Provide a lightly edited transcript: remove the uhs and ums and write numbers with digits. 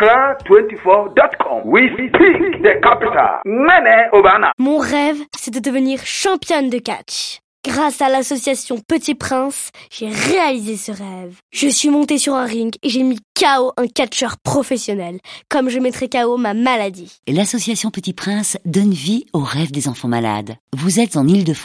Accra24.com. We speak the capital. Mene Obana. Mon rêve, c'est de devenir championne de catch. Grâce à l'association Petit Prince, j'ai réalisé ce rêve. Je suis montée sur un ring et j'ai mis KO un catcheur professionnel, comme je mettrai KO ma maladie. L'association Petit Prince donne vie aux rêves des enfants malades. Vous êtes en Île-de-France.